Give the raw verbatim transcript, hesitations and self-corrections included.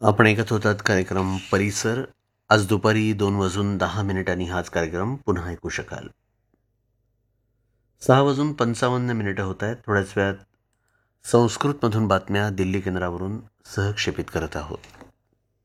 आपण ऐकत होतात कार्यक्रम परिसर. आज दुपारी दोन वाजून दहा मिनिटांनी हाच कार्यक्रम पुन्हा ऐकू शकाल. सहा वाजून पंचावन्न मिनिटं होत आहेत. थोड्याच वेळात संस्कृतमधून बातम्या दिल्ली केंद्रावरून सहक्षेपित करत आहोत.